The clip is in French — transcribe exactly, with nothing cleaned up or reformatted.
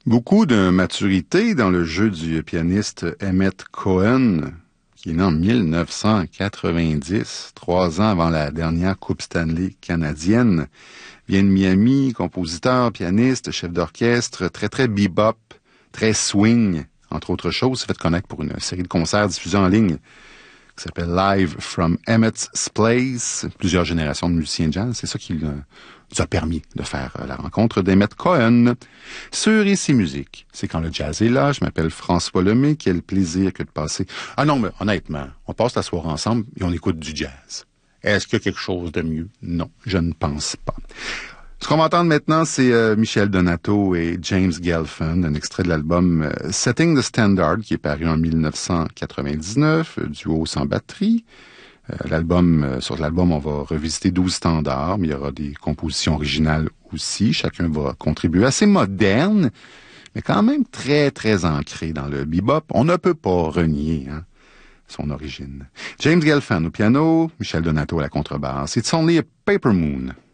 Beaucoup de maturité dans le jeu du pianiste Emmett Cohen, qui est né en mille neuf cent quatre-vingt-dix, trois ans avant la dernière Coupe Stanley canadienne. Vient de Miami, compositeur, pianiste, chef d'orchestre, très très bebop, très swing, entre autres choses. s'est fait connaître pour une série de concerts diffusés en ligne qui s'appelle Live from Emmett's Place. Plusieurs générations de musiciens jazz. C'est ça qui euh, nous a permis de faire euh, la rencontre d'Emmett Cohen. Sur Ici Musique, c'est quand le jazz est là. Je m'appelle François Lemay. Quel plaisir que de passer. Ah non, mais honnêtement, on passe la soirée ensemble et on écoute du jazz. Est-ce qu'il y a quelque chose de mieux? Non, je ne pense pas. Ce qu'on va entendre maintenant, c'est euh, Michel Donato et James Gelfand, un extrait de l'album euh, Setting the Standard, qui est paru en mille neuf cent quatre-vingt-dix-neuf, duo sans batterie. Euh, l'album, euh, sur l'album, on va revisiter douze standards, mais il y aura des compositions originales aussi. Chacun va contribuer. Assez moderne, mais quand même très, très ancré dans le bebop. On ne peut pas renier hein, son origine. James Gelfand au piano, Michel Donato à la contrebasse. It's Only a Paper Moon.